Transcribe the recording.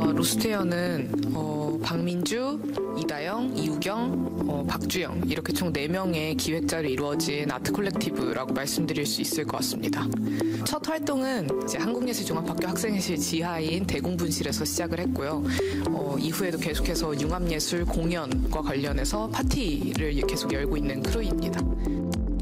로스테어는 박민주, 이다영, 이우경, 박주영 이렇게 총 4명의 기획자로 이루어진 아트 콜렉티브라고 말씀드릴 수 있을 것 같습니다. 첫 활동은 이제 한국예술종합학교 학생회실 지하인 대공분실에서 시작을 했고요. 이후에도 계속해서 융합예술 공연과 관련해서 파티를 계속 열고 있는 크루입니다.